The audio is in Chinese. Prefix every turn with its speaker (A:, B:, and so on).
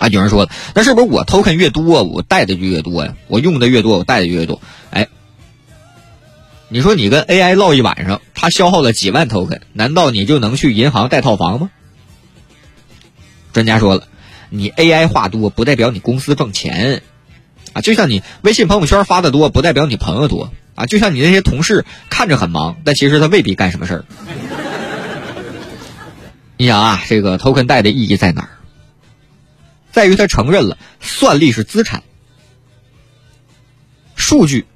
A: 有人说了，那是不是我 token 越多，我带的就越多呀？我用的越多，我带的就越多。你说你跟 AI 唠一晚上，它消耗了几万 token， 难道你就能去银行贷套房吗？专家说了，你 AI 话多不代表你公司挣钱就像你微信朋友圈发的多不代表你朋友多就像你那些同事看着很忙，但其实他未必干什么事儿。你想这个 token 贷的意义在哪儿？在于他承认了算力是资产，数据